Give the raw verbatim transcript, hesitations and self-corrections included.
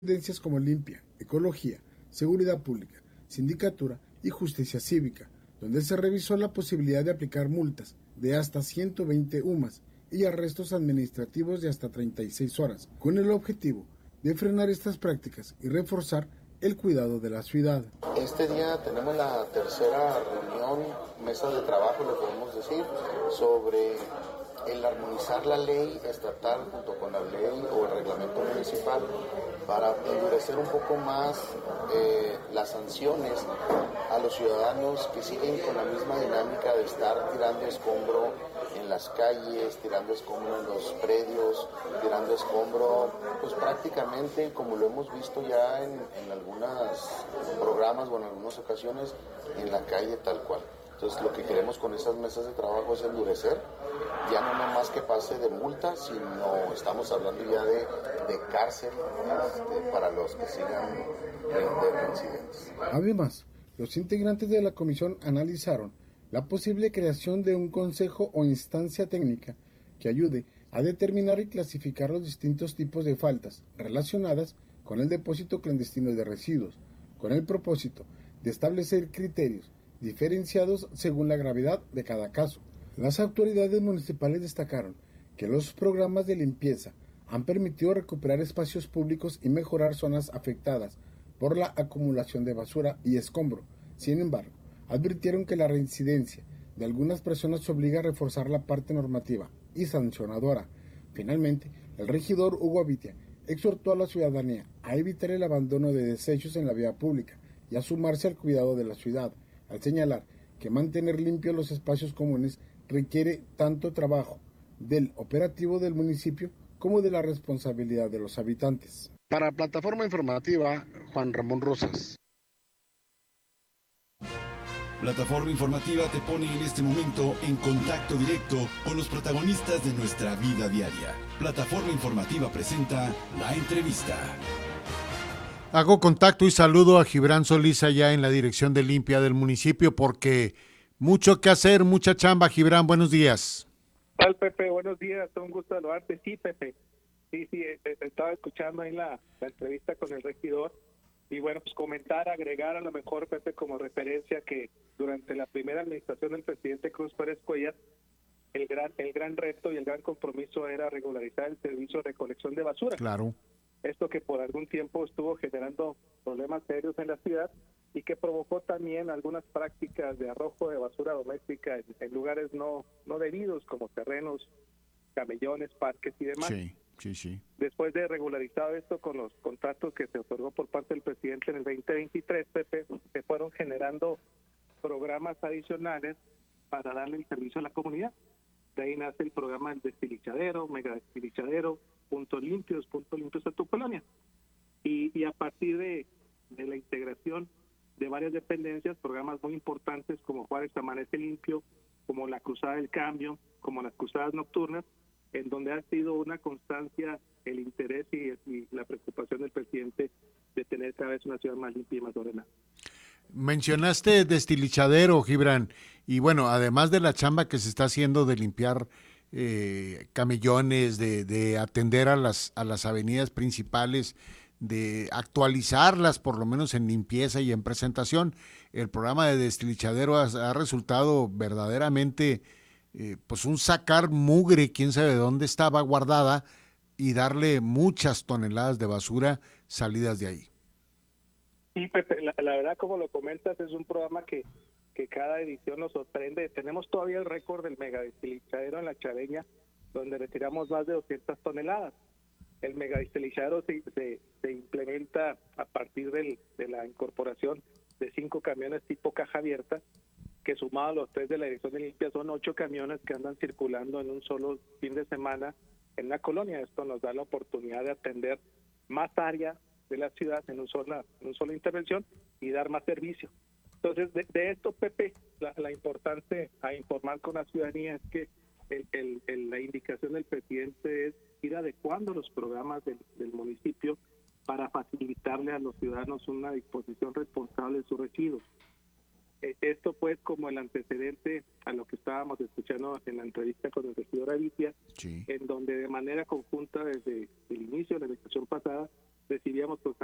Dependencias como limpia, ecología, seguridad pública, sindicatura y justicia cívica, donde se revisó la posibilidad de aplicar multas de hasta ciento veinte U M A S y arrestos administrativos de hasta treinta y seis horas, con el objetivo de frenar estas prácticas y reforzar el cuidado de la ciudad. Este día tenemos la tercera reunión, mesa de trabajo, le podemos decir, sobre el armonizar la ley estatal junto con la ley o el reglamento municipal para endurecer un poco más eh, las sanciones a los ciudadanos que siguen con la misma dinámica de estar tirando escombro en las calles, tirando escombro en los predios, tirando escombro, pues prácticamente como lo hemos visto ya en, en algunos programas o en algunas ocasiones, en la calle tal cual. Entonces lo que queremos con esas mesas de trabajo es endurecer, ya no nomás que pase de multa, sino estamos hablando ya de, de cárcel este, para los que sigan de incidentes. Además, los integrantes de la comisión analizaron la posible creación de un consejo o instancia técnica que ayude a determinar y clasificar los distintos tipos de faltas relacionadas con el depósito clandestino de residuos, con el propósito de establecer criterios diferenciados según la gravedad de cada caso. Las autoridades municipales destacaron que los programas de limpieza han permitido recuperar espacios públicos y mejorar zonas afectadas por la acumulación de basura y escombro. Sin embargo, advirtieron que la reincidencia de algunas personas obliga a reforzar la parte normativa y sancionadora. Finalmente, el regidor Hugo Avitia exhortó a la ciudadanía a evitar el abandono de desechos en la vía pública y a sumarse al cuidado de la ciudad, al señalar que mantener limpios los espacios comunes requiere tanto trabajo del operativo del municipio como de la responsabilidad de los habitantes. Para Plataforma Informativa, Juan Ramón Rosas. Plataforma Informativa te pone en este momento en contacto directo con los protagonistas de nuestra vida diaria. Plataforma Informativa presenta La Entrevista. Hago contacto y saludo a Gibran Solís allá en la dirección de limpia del municipio porque mucho que hacer, mucha chamba. Gibran, buenos días. ¿Qué tal, Pepe? Buenos días, un gusto saludarte. Sí, Pepe, sí, sí, estaba escuchando ahí la, la entrevista con el regidor y bueno, pues comentar, agregar a lo mejor, Pepe, como referencia que durante la primera administración del presidente Cruz Pérez Cuellar, el gran, el gran reto y el gran compromiso era regularizar el servicio de recolección de basura. Claro. Esto que por algún tiempo estuvo generando problemas serios en la ciudad y que provocó también algunas prácticas de arrojo de basura doméstica en, en lugares no, no debidos, como terrenos, camellones, parques y demás. Sí, sí, sí. Después de regularizado esto con los contratos que se otorgó por parte del presidente en el veinte veintitrés, Pepe, se fueron generando programas adicionales para darle el servicio a la comunidad. De ahí nace el programa del destilichadero, mega destilichadero, puntos limpios, puntos limpios a tu colonia. Y, y a partir de, de la integración de varias dependencias, programas muy importantes como Juárez Amanece Limpio, como la Cruzada del Cambio, como las Cruzadas Nocturnas, en donde ha sido una constancia el interés y, y la preocupación del presidente de tener cada vez una ciudad más limpia y más ordenada. Mencionaste destilichadero, Gibran, y bueno, además de la chamba que se está haciendo de limpiar eh, camellones, de, de atender a las, a las avenidas principales, de actualizarlas por lo menos en limpieza y en presentación, el programa de destilichadero ha, ha resultado verdaderamente eh, pues un sacar mugre, quién sabe dónde estaba guardada, y darle muchas toneladas de basura salidas de ahí. Sí, Pepe, la, la verdad, como lo comentas, es un programa que, que cada edición nos sorprende. Tenemos todavía el récord del megadestilizadero en la Chaveña, donde retiramos más de doscientas toneladas. El megadestilizadero se, se, se implementa a partir del, de la incorporación de cinco camiones tipo caja abierta, que sumado a los tres de la Dirección de Limpia son ocho camiones que andan circulando en un solo fin de semana en la colonia. Esto nos da la oportunidad de atender más áreas de la ciudad en, un sola, en una sola intervención y dar más servicio. Entonces, de, de esto, Pepe, la, la importante a informar con la ciudadanía es que el, el, el, la indicación del presidente es ir adecuando los programas del, del municipio para facilitarle a los ciudadanos una disposición responsable de sus residuos. Eh, esto pues como el antecedente a lo que estábamos escuchando en la entrevista con el regidor Avitia, Sí. en donde de manera conjunta desde el inicio de la administración pasada recibíamos con